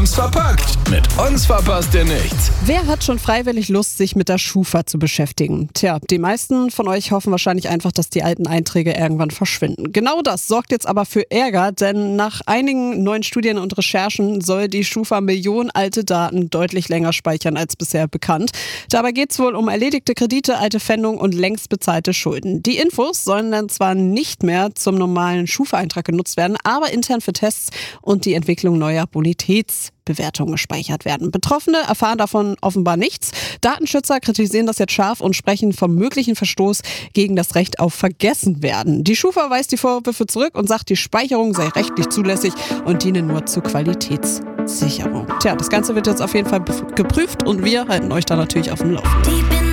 uns verpackt. Mit uns verpasst ihr nichts. Wer hat schon freiwillig Lust, sich mit der Schufa zu beschäftigen? Tja, die meisten von euch hoffen wahrscheinlich einfach, dass die alten Einträge irgendwann verschwinden. Genau das sorgt jetzt aber für Ärger, denn nach einigen neuen Studien und Recherchen soll die Schufa Millionen alte Daten deutlich länger speichern als bisher bekannt. Dabei geht es wohl um erledigte Kredite, alte Pfändungen und längst bezahlte Schulden. Die Infos sollen dann zwar nicht mehr zum normalen Schufa-Eintrag genutzt werden, aber intern für Tests und die Entwicklung neuer Bonitätsbewertungen gespeichert werden. Betroffene erfahren davon offenbar nichts. Datenschützer kritisieren das jetzt scharf und sprechen vom möglichen Verstoß gegen das Recht auf Vergessenwerden. Die Schufa weist die Vorwürfe zurück und sagt, die Speicherung sei rechtlich zulässig und diene nur zur Qualitätssicherung. Tja, das Ganze wird jetzt auf jeden Fall geprüft und wir halten euch da natürlich auf dem Laufenden.